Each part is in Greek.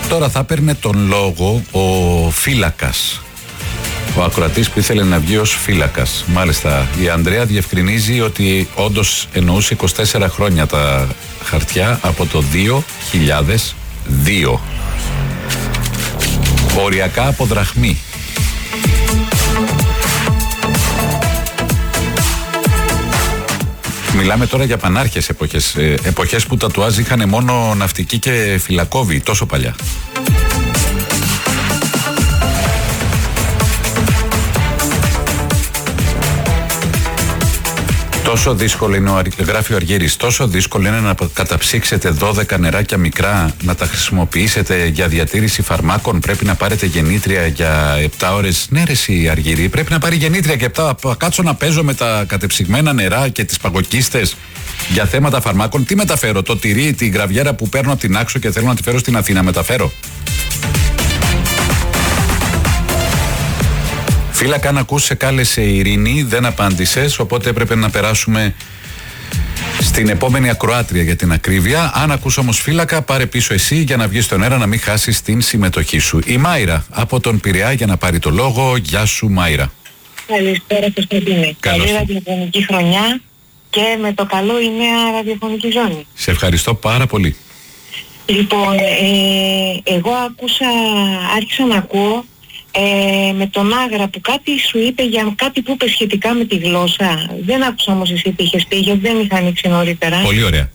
Τώρα θα έπαιρνε τον λόγο ο φύλακας, ο ακροατής που ήθελε να βγει ως φύλακας. Μάλιστα, η Ανδρέα διευκρινίζει ότι όντως εννοούσε 24 χρόνια τα χαρτιά από το 2002. Οριακά από δραχμή. Μιλάμε τώρα για πανάρχες εποχές, εποχές που τα τατουάζ είχαν μόνο ναυτικοί και φυλακόβοι, τόσο παλιά. Τόσο δύσκολο είναι, γράφει ο Αργύρης, τόσο δύσκολο είναι να καταψύξετε 12 νεράκια μικρά, να τα χρησιμοποιήσετε για διατήρηση φαρμάκων. Πρέπει να πάρετε γεννήτρια για 7 ώρες. Ναι, ρε, εσύ Αργύρη, πρέπει να πάρει γεννήτρια και 7. Κάτσω να παίζω με τα κατεψυγμένα νερά και τις παγοκίστες για θέματα φαρμάκων. Τι μεταφέρω, το τυρί, τη γραβιέρα που παίρνω από την Άξο και θέλω να τη φέρω στην Αθήνα, μεταφέρω? Φύλακα, αν ακούς, σε κάλεσε η Ειρήνη, δεν απάντησες, οπότε έπρεπε να περάσουμε στην επόμενη ακροάτρια για την ακρίβεια. Αν ακούς όμως φύλακα, πάρε πίσω εσύ για να βγεις στον αέρα, να μην χάσεις την συμμετοχή σου. Η Μάιρα από τον Πειραιά για να πάρει το λόγο. Γεια σου, Μάιρα. Καλησπέρα, Κωνσταντίνε. Καλή ραδιοφωνική χρονιά και με το καλό η νέα ραδιοφωνική ζώνη. Σε ευχαριστώ πάρα πολύ. Λοιπόν, εγώ άρχισα να ακούω με τον Άγρα που κάτι σου είπε για κάτι που είπε σχετικά με τη γλώσσα. Δεν άκουσα όμως εσύ τι είχες πει, γιατί δεν είχα ανοίξει νωρίτερα. Πολύ ωραία.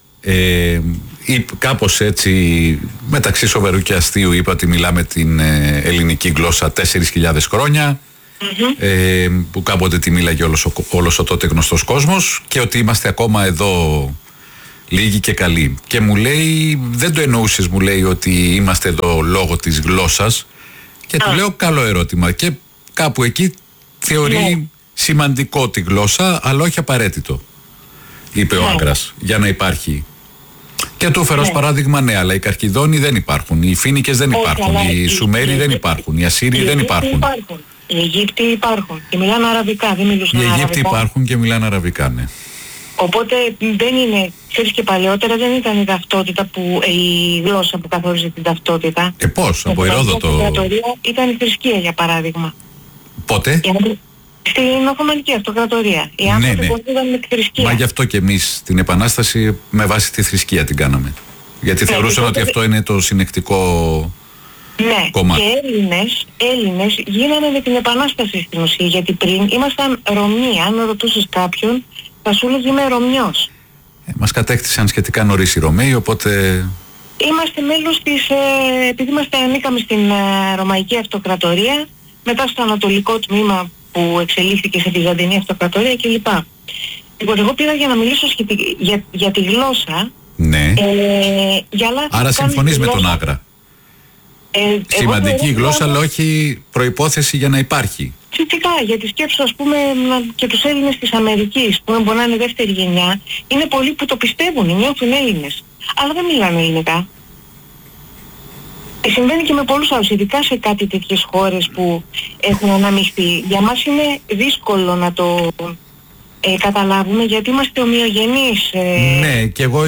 Κάπως έτσι μεταξύ σοβαρού και αστείου είπα ότι μιλάμε την ελληνική γλώσσα 4.000 χρόνια, που κάποτε τη μίλαγε όλος ο τότε γνωστός κόσμος, και ότι είμαστε ακόμα εδώ λίγοι και καλοί. Και μου λέει, δεν το εννοούσες, μου λέει, ότι είμαστε εδώ λόγω της γλώσσας. Και του λέω, καλό ερώτημα. Και κάπου εκεί θεωρεί σημαντικό τη γλώσσα, αλλά όχι απαραίτητο, είπε ο Άγκρας, για να υπάρχει. Και του έφερα ως παράδειγμα, ναι, αλλά οι Καρκιδόνοι δεν υπάρχουν, οι Φίνικες δεν υπάρχουν, οι Σουμέροι δεν υπάρχουν, οι Ασσύριοι δεν υπάρχουν. Οι Αιγύπτιοι υπάρχουν και μιλάνε αραβικά, δεν μιλούσαν αραβικά. Οι Αιγύπτιοι υπάρχουν και μιλάνε αραβικά, ναι. Οπότε δεν είναι, ξέρεις, και παλαιότερα δεν ήταν η ταυτότητα η γλώσσα που καθόριζε την ταυτότητα. Πώς, από Ηρόδοτο. Η αυτοκρατορία ήταν η θρησκεία, για παράδειγμα. Πότε? Στην Οθωμανική Αυτοκρατορία. Οι άνθρωποι που ήταν με τη θρησκεία. Μα γι' αυτό και εμείς την Επανάσταση με βάση τη θρησκεία την κάναμε. Γιατί θεωρούσαν ότι αυτό είναι το συνεκτικό κομμάτι. Και Έλληνες γίνανε με την Επανάσταση στην ουσία. Γιατί πριν ήμασταν Ρωμοί. Αν ρωτούσες κάποιον, θα σου έλεγε είμαι Ρωμιός. Μας κατέκτησαν σχετικά νωρίς οι Ρωμαίοι, οπότε... Είμαστε μέλος της, επειδή ανήκαμε στην Ρωμαϊκή Αυτοκρατορία, μετά στο Ανατολικό τμήμα που εξελίχθηκε σε Βυζαντινή Αυτοκρατορία κλπ. Λοιπόν, εγώ πήρα για να μιλήσω για τη γλώσσα. Ναι. Άρα συμφωνείς με τον Άγρα. Σημαντική γλώσσα, αλλά όχι προϋπόθεση για να υπάρχει. Φυσικά, γιατί σκέψου, ας πούμε, και τους Έλληνες της Αμερικής, που μπορεί να είναι δεύτερη γενιά, είναι πολλοί που το πιστεύουν, νιώθουν Έλληνες, αλλά δεν μιλάνε ελληνικά. Συμβαίνει και με πολλούς άλλους, ειδικά σε κάτι τέτοιες χώρες που έχουν αναμειχθεί. Για μας είναι δύσκολο να το καταλάβουμε, γιατί είμαστε ομοιογενείς. Ναι, και εγώ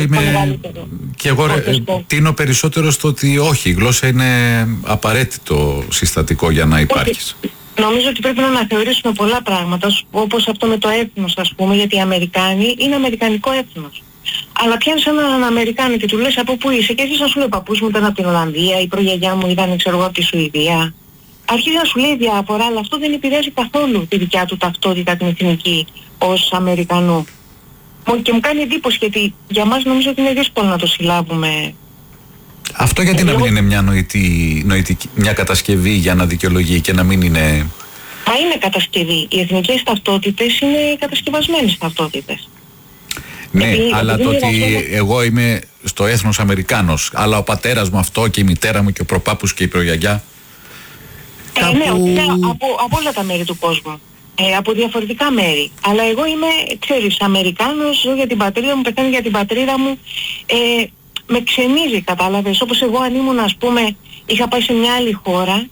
τίνω περισσότερο στο ότι όχι, η γλώσσα είναι απαραίτητο συστατικό για να υπάρχεις. Νομίζω ότι πρέπει να αναθεωρήσουμε πολλά πράγματα, όπως αυτό με το έθνος, ας πούμε, γιατί οι Αμερικάνοι είναι αμερικανικό έθνος. Αλλά πιάνεις έναν Αμερικάνο και του λες από πού είσαι, και εσείς να σου λέει ο παππούς μου ήταν από την Ολλανδία, η προγιαγιά μου ήταν, ξέρω εγώ, από τη Σουηδία. Αρχίζει να σου λέει διάφορα, αλλά αυτό δεν επηρεάζει καθόλου τη δικιά του ταυτότητα, την εθνική, ως Αμερικανού. Και μου κάνει εντύπωση, γιατί για μας νομίζω ότι είναι δύσκολο να το συλλάβουμε. Αυτό γιατί να μην είναι μια κατασκευή για να δικαιολογεί και να μην είναι... Μα είναι κατασκευή. Οι εθνικές ταυτότητες είναι κατασκευασμένες ταυτότητες. Ναι, αλλά το ότι εγώ είμαι στο έθνος Αμερικάνος, αλλά ο πατέρας μου αυτό και η μητέρα μου και ο προπάπους και η προγιαγιά... Ναι, από όλα τα μέρη του κόσμου. Από διαφορετικά μέρη. Αλλά εγώ είμαι, ξέρεις, Αμερικάνος, ζω για την πατρίδα μου, πεθαίνω για την πατρίδα μου. Με ξενίζει, κατάλαβες. Όπως εγώ αν ήμουν, ας πούμε, είχα πάει σε μια άλλη χώρα,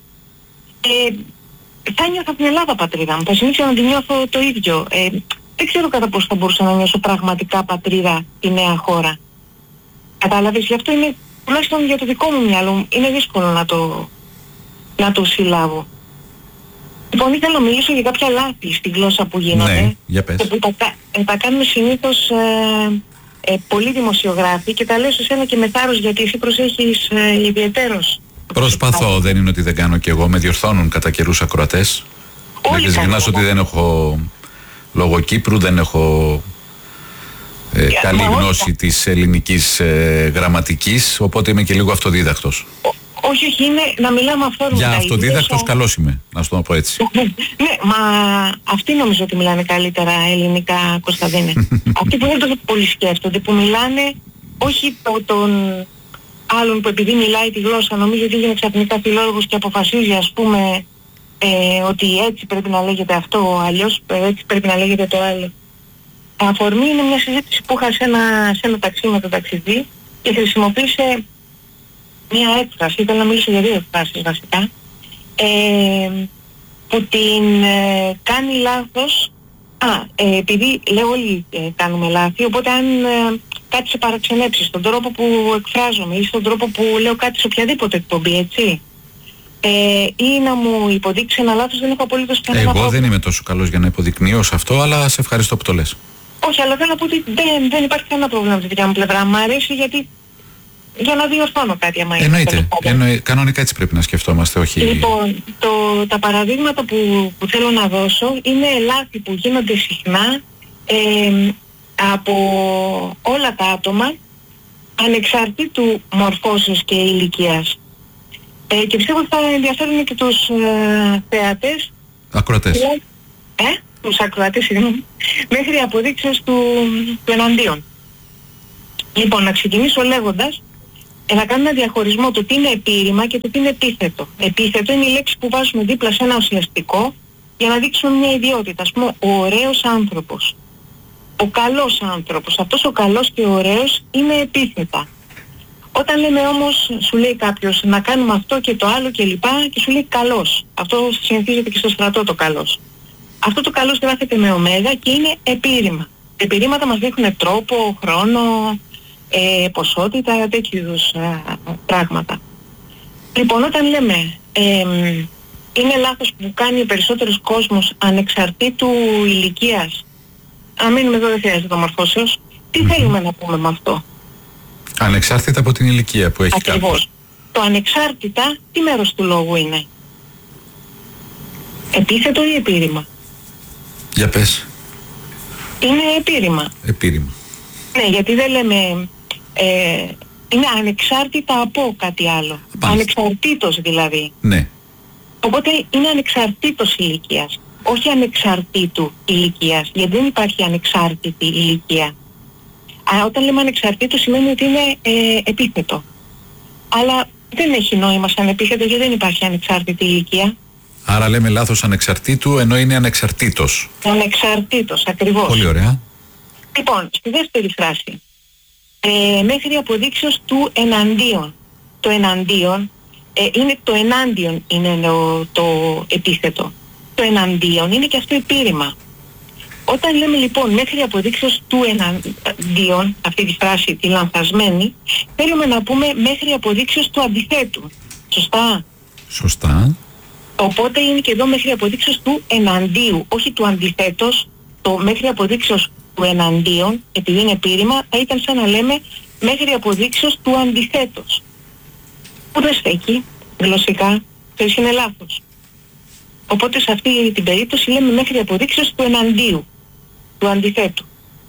θα νιώθω την Ελλάδα πατρίδα μου. Θα συνήθω να την νιώθω το ίδιο. Δεν ξέρω κατά πώς θα μπορούσα να νιώσω πραγματικά πατρίδα τη νέα χώρα. Κατάλαβες, γι' αυτό είναι τουλάχιστον για το δικό μου μυαλό, είναι δύσκολο να το συλλάβω. Λοιπόν, ήθελα να μιλήσω για κάποια λάθη στη γλώσσα που γίνονται. Ναι, για πες. Που τα κάνουν συνήθως πολλοί δημοσιογράφοι, και τα λέω σε σένα και με θάρρος, γιατί εσύ προσέχεις ιδιαιτέρως. Προσπαθώ, δεν είναι ότι δεν κάνω κι εγώ. Με διορθώνουν κατά καιρούς ακροατές. Με ξεχνάς ότι δεν έχω λόγω Κύπρου, δεν έχω καλή γνώση της ελληνικής γραμματικής, οπότε είμαι και λίγο αυτοδίδακτος. Όχι, είναι να μιλάμε αυθόρμητα. Για αυτοδίδακτος καλός είμαι, να σου το πω έτσι. Ναι, μα αυτοί νομίζω ότι μιλάνε καλύτερα ελληνικά, Κωνσταντίνε. Αυτοί που δεν το πολύ σκέφτονται, που μιλάνε όχι τον άλλον που επειδή μιλάει τη γλώσσα νομίζει ότι είναι ξαφνικά φιλόλογος και αποφασίζει, ας πούμε, ότι έτσι πρέπει να λέγεται αυτό, αλλιώς έτσι πρέπει να λέγεται το άλλο. Αφορμή είναι μια συζήτηση που είχα σε ένα ταξί με τον ταξιδί και χρησιμοποίησε μια έκφραση, ήθελα να μιλήσω για δύο εκφράσεις βασικά, που την κάνει λάθος. Επειδή λέω όλοι κάνουμε λάθη, οπότε αν κάτι σε παραξενέψει στον τρόπο που εκφράζομαι ή στον τρόπο που λέω κάτι σε οποιαδήποτε εκπομπή, έτσι, ή να μου υποδείξει ένα λάθος, δεν έχω απολύτως κανένα πρόβλημα. Εγώ δεν είμαι τόσο καλός για να υποδεικνύω σε αυτό, αλλά σε ευχαριστώ που το λες. Όχι, αλλά θέλω να πω ότι δεν υπάρχει κανένα πρόβλημα από τη δικιά μου πλευρά. Μ' αρέσει γιατί για να διορθώνω κάτι άμα είναι. Εννοείται. Κανονικά έτσι πρέπει να σκεφτόμαστε, όχι... Λοιπόν, τα παραδείγματα που θέλω να δώσω είναι λάθη που γίνονται συχνά από όλα τα άτομα, ανεξαρτήτου μορφώσεως και ηλικίας. Και πιστεύω ότι θα ενδιαφέρουν και τους θεατές. Ακροατές. Τους ακροατές, συγγνώμη, μέχρι αποδείξεως του εναντίον. Λοιπόν, να ξεκινήσω λέγοντας, να κάνω ένα διαχωρισμό του τι είναι επίρρημα και το τι είναι επίθετο. Επίθετο είναι η λέξη που βάζουμε δίπλα σε ένα ουσιαστικό για να δείξουμε μια ιδιότητα. Ας πούμε, ο ωραίος άνθρωπος. Ο καλός άνθρωπος. Αυτός ο καλός και ο ωραίος είναι επίθετα. Όταν λέμε όμως, σου λέει κάποιος, να κάνουμε αυτό και το άλλο και λοιπά, και σου λέει καλός. Αυτό συνηθίζεται και στο στρατό το καλός. Αυτό το καλός γράφεται με ωμέγα και είναι επίρρημα. Επίρρηματα μας δείχνουν τρόπο, χρόνο, ποσότητα, τέτοιου είδους πράγματα. Λοιπόν, όταν λέμε είναι λάθος που κάνει ο περισσότερος κόσμος ανεξαρτήτου ηλικίας, αν μείνουμε εδώ δεν χρειάζεται το μορφώσεως, τι θέλουμε να πούμε με αυτό? Ανεξάρτητα από την ηλικία που έχει Ακριβώς. κάποιος. Το ανεξάρτητα τι μέρος του λόγου είναι? Επίθετο ή επίρρημα? Για πες. Είναι επίρρημα. Επίρρημα. Ναι, γιατί δεν λέμε είναι ανεξάρτητα από κάτι άλλο. Ανεξαρτήτως δηλαδή. Ναι. Οπότε είναι ανεξαρτήτως ηλικίας, όχι ανεξαρτήτου ηλικίας, γιατί δεν υπάρχει ανεξάρτητη ηλικία. Όταν λέμε ανεξαρτήτως σημαίνει ότι είναι επίθετο. Αλλά δεν έχει νόημα σαν επίθετο γιατί δεν υπάρχει ανεξάρτητη ηλικία. Άρα λέμε λάθος ανεξαρτήτου ενώ είναι ανεξαρτήτως. Ανεξαρτήτως, ακριβώς. Πολύ ωραία. Λοιπόν, στη δεύτερη φράση. Μέχρι αποδείξεως του εναντίον. Το εναντίον είναι το ενάντιον είναι το επίθετο. Το εναντίον είναι και αυτό επίρρημα. Όταν λέμε λοιπόν μέχρι αποδείξεως του εναντίον, αυτή τη φράση τη λανθασμένη, θέλουμε να πούμε μέχρι αποδείξεως του αντιθέτου. Σωστά? Σωστά. Οπότε είναι και εδώ μέχρι αποδείξεως του εναντίου, όχι του αντιθέτως. Το μέχρι αποδείξεως του εναντίον, επειδή είναι επίρρημα, θα ήταν σαν να λέμε μέχρι αποδείξεως του αντιθέτως. Που δεν στέκει γλωσσικά, το είναι λάθος. Οπότε σε αυτή την περίπτωση λέμε μέχρι αποδείξεως του εναντίου, του αντιθέτου.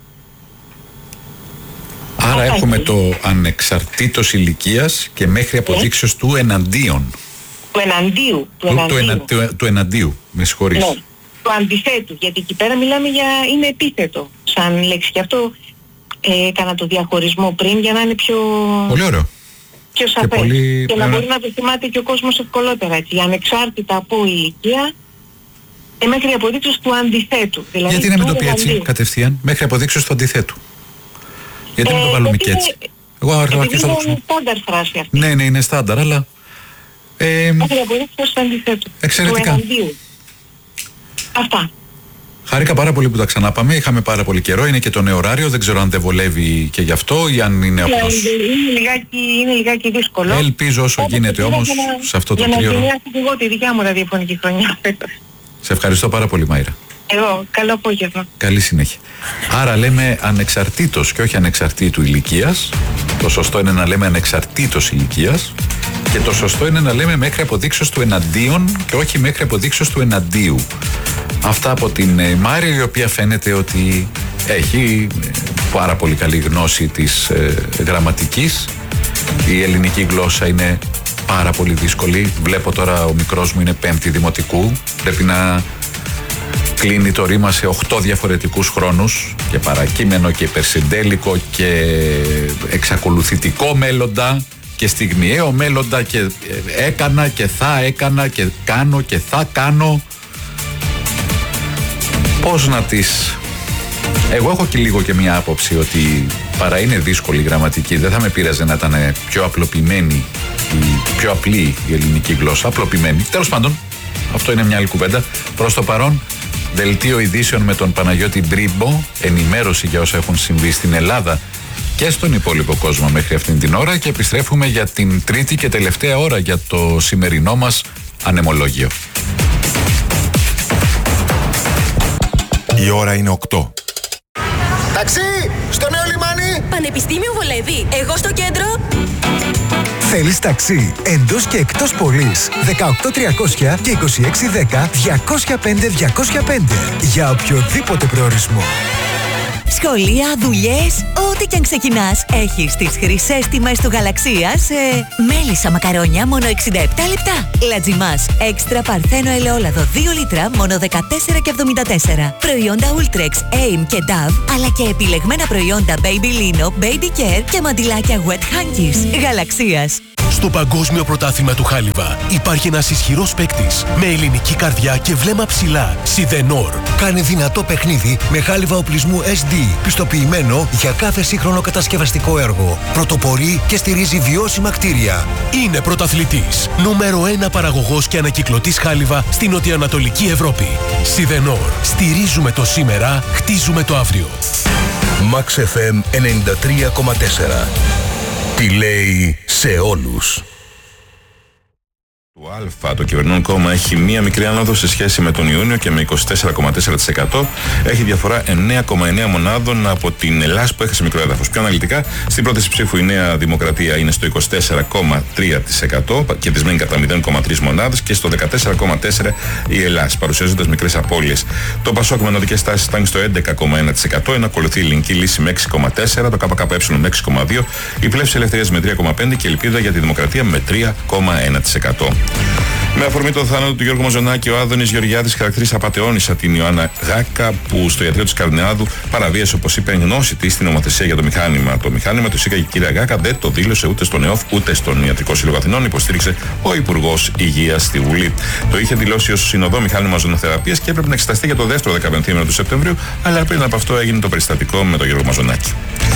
Άρα έχουμε το ανεξαρτήτως ηλικίας και μέχρι αποδείξεως του εναντίον. Του εναντίου. Του εναντίου, με συγχωρείς. Ναι, του αντιθέτου, γιατί εκεί πέρα μιλάμε για είναι επίθετο σαν λέξη. Γι' αυτό έκανα το διαχωρισμό πριν για να είναι πιο... Πολύ ωραίο. Πιο σαφές. Και να μπορεί να το θυμάται και ο κόσμος ευκολότερα, έτσι. Ανεξάρτητα από ηλικία, μέχρι αποδείξεως του αντιθέτου. Δηλαδή γιατί να μην το πει έτσι κατευθείαν, μέχρι αποδείξεως του αντιθέτου? Γιατί να το βάλουμε και έτσι? Εγώ αρχίζω να είναι στάνταρ φράση αυτή. Ναι, είναι στάνταρ, αλλά... Μέχρι αποδείξεως του αντιθέτου. Εξαιρετικά. Του εναντίου. Αυτά. Χάρηκα πάρα πολύ που τα ξανάπαμε. Είχαμε πάρα πολύ καιρό. Είναι και το νέο ωράριο. Δεν ξέρω αν δεν βολεύει και γι' αυτό ή αν είναι απλώς. Είναι λιγάκι δύσκολο. Ελπίζω όσο γίνεται όμως σε αυτό το τρίωρο. Για να γεννιάσω και εγώ τη δικιά μου ραδιοφωνική χρονιά φέτος. Σε ευχαριστώ πάρα πολύ, Μαΐρα. Εγώ, καλό απόγευμα. Καλή συνέχεια. Άρα λέμε ανεξαρτήτως και όχι ανεξαρτήτου ηλικίας. Το σωστό είναι να λέμε ανεξαρτήτως ηλικίας. Και το σωστό είναι να λέμε μέχρι αποδείξεως του εναντίον και όχι μέχρι αποδείξεως του εναντίου. Αυτά από την Μάρια, η οποία φαίνεται ότι έχει πάρα πολύ καλή γνώση της γραμματικής. Η ελληνική γλώσσα είναι πάρα πολύ δύσκολη. Βλέπω τώρα ο μικρός μου είναι 5η δημοτικού. Πρέπει να κλείνει το ρήμα σε 8 διαφορετικούς χρόνους και παρακείμενο και υπερσυντέλικο και εξακολουθητικό μέλλοντα και στιγμιαίο μέλλοντα και έκανα και θα έκανα και κάνω και θα κάνω. Πώς να τις... Εγώ έχω και λίγο και μια άποψη ότι παρά είναι δύσκολη η γραμματική, δεν θα με πείραζε να ήταν πιο απλοποιημένη πιο απλή η ελληνική γλώσσα, απλοποιημένη. Τέλος πάντων, αυτό είναι μια άλλη κουβέντα. Προς το παρόν, δελτίο ειδήσεων με τον Παναγιώτη Μπρίμπο, ενημέρωση για όσα έχουν συμβεί στην Ελλάδα και στον υπόλοιπο κόσμο μέχρι αυτήν την ώρα, και επιστρέφουμε για την τρίτη και τελευταία ώρα για το σημερινό μας ανεμολόγιο. Η ώρα είναι 8. Ταξί! Στο νέο λιμάνι! Πανεπιστήμιο Βολεύη. Εγώ στο κέντρο. Θέλεις ταξί εντός και εκτός πόλης? 18300 και 2610 205 205 για οποιοδήποτε προορισμό. Σχολεία, δουλειές, ό,τι κι αν ξεκινάς, έχεις τις χρυσές τιμές του Γαλαξίας σε μέλισσα μακαρόνια μόνο 67 λεπτά. Λατζιμάς, έξτρα παρθένο ελαιόλαδο 2 λίτρα μόνο 14,74. Προϊόντα Ultrex, Aim και Dove, αλλά και επιλεγμένα προϊόντα Baby Lino, Baby Care και μαντιλάκια Wet Hankies. Γαλαξίας. Στο Παγκόσμιο Πρωτάθλημα του Χάλιβα υπάρχει ένας ισχυρός παίκτης με ελληνική καρδιά και βλέμμα ψηλά. Σιδενόρ. Κάνει δυνατό παιχνίδι με χάλιβα οπλισμού SD, πιστοποιημένο για κάθε σύγχρονο κατασκευαστικό έργο. Πρωτοπορεί και στηρίζει βιώσιμα κτίρια. Είναι πρωταθλητής. Νούμερο 1 παραγωγός και ανακυκλωτής χάλιβα στην νοτιοανατολική Ευρώπη. Σιδενόρ. Στηρίζουμε το σήμερα, χτίζουμε το αύριο. Max FM 93,4. Τι λέει σε όλους. Το Α, το κυβερνών κόμμα, έχει μία μικρή άνοδο σε σχέση με τον Ιούνιο και με 24,4%. Έχει διαφορά 9,9 μονάδων από την Ελλάς που έχασε μικρό έδαφος. Πιο αναλυτικά, στην πρόταση ψήφου η Νέα Δημοκρατία είναι στο 24,3%, κερδισμένη κατά 0,3 μονάδες, και στο 14,4% η Ελλάς, παρουσιάζοντας μικρές απώλειες. Το Πασόκ με ανωδικές τάσεις φτάνει στο 11,1%, ενώ ακολουθεί η Ελληνική Λύση με 6,4%, το ΚΚΕ με 6,2%, η Πλεύση Ελευθερίας με 3,5% και η Ελπίδα για τη Δημοκρατία με 3,1%. Με αφορμή το θάνατο του Γιώργου Μαζονάκη, ο Άδωνης Γεωργιάδης χαρακτήρισε απατεώνισσα την Ιωάννα Γάκα, που στο ιατρείο της Καρνεάδου παραβίασε, όπως είπε, γνώση της στην νομοθεσία για το μηχάνημα. Το μηχάνημα του σήκαγε η κυρία Γάκα, δεν το δήλωσε ούτε στον ΕΟΦ ούτε στον Ιατρικό Σύλλογο Αθηνών, υποστήριξε ο Υπουργός Υγείας στη Βουλή. Το είχε δηλώσει ως συνοδό μηχάνημα ζωνοθεραπείας και έπρεπε να εξεταστεί για το δεύτερο 15ήμερο του Σεπτεμβρίου, αλλά πριν από αυτό έγινε το περιστατικό με τον Γιώργο Μαζονάκη.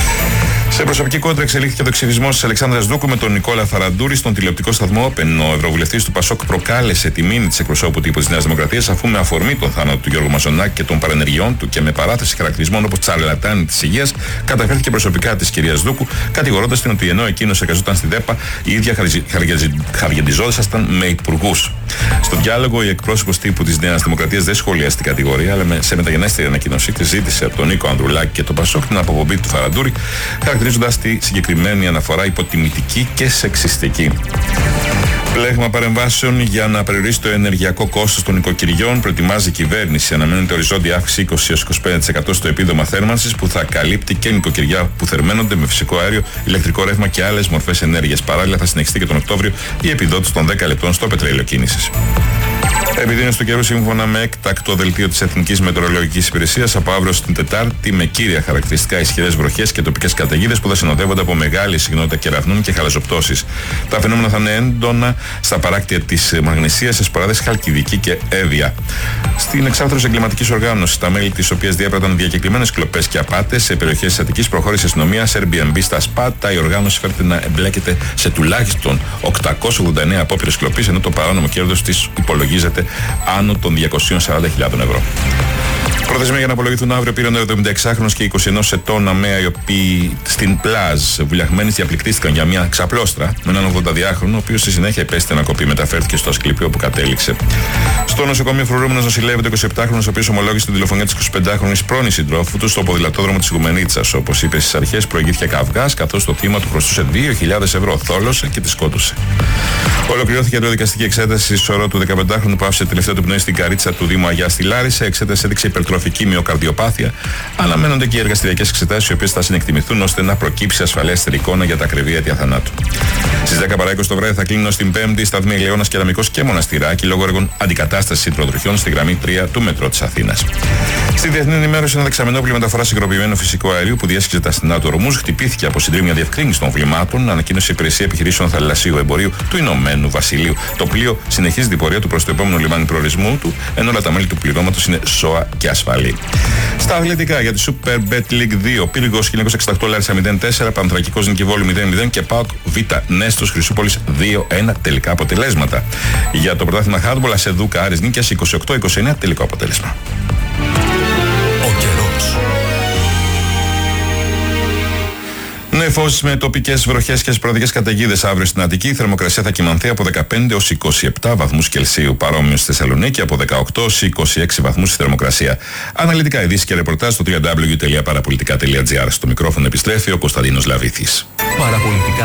Σε προσωπική κόντρα εξελίχθηκε το εξυβισμός της Αλεξάνδρας Δούκου με τον Νικόλα Θαραντούρη στον τηλεοπτικό σταθμό Όπεν. Ο ευρωβουλευτής του Πασόκ προκάλεσε τη μήνυ της εκπροσώπου τύπου της Νέας Δημοκρατίας, αφού με αφορμή τον θάνατο του Γιώργου Μαζονάκη και των παρενεργειών του και με παράθεση χαρακτηρισμών όπως τσαρλατάνη της υγείας, καταφέρθηκε προσωπικά της κυρίας Δούκου, κατηγορώντας την ότι ενώ εκείνος εργαζόταν στη ΔΕΠΑ, η ίδια χαργεντιζόντουσαν με υπουργούς. Στο διάλογο, η εκπρόσωπος τύπου της Νέας Δημοκρατίας δεν σχολίασε την κατηγορία, αλλά σε μεταγενέστερη ανακοίνωσή της ζήτησε από τον Νίκο Ανδρουλάκη και τον Πασόκ την αποπομπή του Θαραντούρη, χαρακτηρίζοντας τη συγκεκριμένη αναφορά υποτιμητική και σεξιστική. Πλέγμα παρεμβάσεων για να περιορίσει το ενεργειακό κόστος των νοικοκυριών προετοιμάζει η κυβέρνηση. Αναμένεται οριζόντια αύξηση 20-25% στο επίδομα θέρμανσης, που θα καλύπτει και νοικοκυριά που θερμαίνονται με φυσικό αέριο, ηλεκτρικό ρεύμα και άλλες μορφές ενέργειας. Παράλληλα, θα συνεχιστεί και τον Οκτώβριο η επιδότηση των 10 λεπτών στο πετρέλαιο κίνησης. Επιδείνωση του καιρού σύμφωνα με έκτακτο δελτίο της Εθνικής Μετεωρολογικής Υπηρεσίας από αύριο στην Τετάρτη, με κύρια χαρακτηριστικά ισχυρές βροχές και τοπικές καταιγίδες που θα συνοδεύονται από μεγάλη συχνότητα κεραυνών και χαλαζοπτώσεις. Τα φαινόμενα θα είναι έντονα στα παράκτια της Μαγνησίας, σε σποράδες Χαλκιδική και Εύβοια. Στην εξάρθρωση εγκληματικής οργάνωσης, τα μέλη της οποίας διέπραταν διακεκριμένες κλοπές και απάτες σε περιοχές της Αττικής, προχώρησε η αστυνομία σε Airbnb στα Σπάτα. Η οργάνωση φέρεται να εμπλέκεται σε τουλάχιστον 889 απόπειρες κλοπής, ενώ το παράνομο κέρδος της υπολογίζεται άνω των 240.000 ευρώ. Προθεσμία για να απολογηθούν αύριο πήραν ο 76χρονος και 21 ετών αμαία, οι οποίοι στην πλάζ βουλιαγμένης διαπληκτίστηκαν για μια ξαπλώστρα με έναν 82χρονο, ο οποίος στη συνέχεια υπέστη ανακοπή. Μεταφέρθηκε στο Ασκλήπιο όπου κατέληξε. Στο νοσοκομείο φρουρούμενος νοσηλεύεται ο 27χρονος, ο οποίος ομολόγησε την τηλεφωνία της 25χρονης πρώην συντρόφου του στο ποδηλατόδρομο της Ιγουμενίτσας. Όπως είπε στις αρχές, προηγήθηκε καυγάς, καθώς το θύμα του χρωστούσε 2.000 ευρώ. Θόλωσε και τη σκότωσε. Ολοκληρώθηκε η δικαστική εξέταση στη σωρό του 15χρονου που άφησε τελευταία του πνοή στην καρίτσα του Δήμου Αγιά στη Λάρισα. Η εξέταση έδειξε υπερτροφική μυοκαρδιοπάθεια. Αναμένονται και οι εργαστηριακές εξετάσεις, οι οποίες θα συνεκτιμηθούν ώστε να προκύψει ασφαλέστερη εικόνα για τα ακριβή αίτια θανάτου. Στις 10 παρά 20 το βράδυ θα κλείνουν στην Πέμπτη σταθμοί Ηλαιώνας, Κεραμικός και Μοναστηράκι λόγω έργων αντικατάστασης υδροτροχιών στη γραμμή 3 του μετρό της Αθήνας. Στη διεθνή ενημέρωση, ένα δεξαμενόπλιο μεταφορά υγροποιημένου φυσικού αερίου που διέσχιζε τα στενά του Ορμούζ χτυπήθηκε από συντρίμμια διευκρίνηση των βλημάτων, ανακοίνωσε η Υπηρεσία Επιχειρήσεων Θαλασσίου Εμπορίου του Ηνωμένου Βασιλείου. Το πλοίο συνεχίζει την πορεία του προς το επόμενο λιμάνι προορισμού του, ενώ όλα τα μέλη του πληρώματος είναι σώα και ασφαλή. Στα αθλητικά, για τη Super Bet League 2, Πύργος 1968 Λάρισα 0-4, Πανθρακικός Νικηβόλου 0-0 και ΠΑΟΚ Β Νέστος Χρυσούπολης 2-1 τελικά αποτελέσματα. Για το πρωτάθλημα Handball, Ασεδούκα Άρης Νίκιας 28-29 τελικό αποτέλεσμα. Νεφώσεις με τοπικές βροχές και σποραδικές καταιγίδες αύριο στην Αττική. Η θερμοκρασία θα κυμανθεί από 15 ως 27 βαθμούς Κελσίου. Παρόμοιο στη Θεσσαλονίκη από 18 ως 26 βαθμούς η θερμοκρασία. Αναλυτικά ειδήσεις και ρεπορτάζ στο www.parapolitica.gr. Στο μικρόφωνο επιστρέφει ο Κωνσταντίνος Λαβήθης.